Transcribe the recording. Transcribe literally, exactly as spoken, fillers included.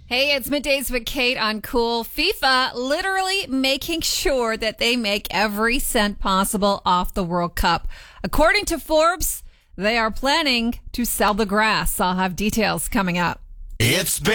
Hey, it's Middays with Kate on Cool. FIFA literally making sure that they make every cent possible off the World Cup. According to Forbes, they are planning to sell the grass. I'll have details coming up. It's been